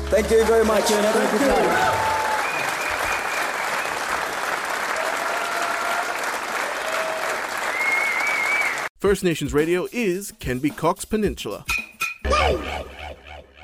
Thank you very much. First Nations Radio is Kenby Cox Peninsula.